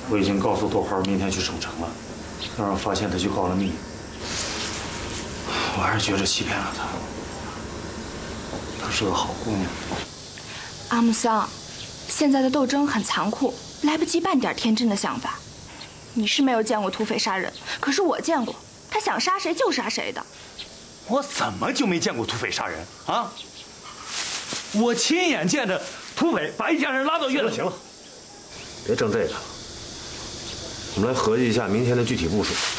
我已经告诉豆花明天去省城了，要是发现她就告了密。我还是觉着欺骗了她。她是个好姑娘。 阿木桑，现在的斗争很残酷，来不及半点天真的想法。你是没有见过土匪杀人，可是我见过，他想杀谁就杀谁的。 我怎么就没见过土匪杀人啊？我亲眼见着土匪把一家人拉到院子。 行了，别争这个了，我们来合计一下明天的具体部署。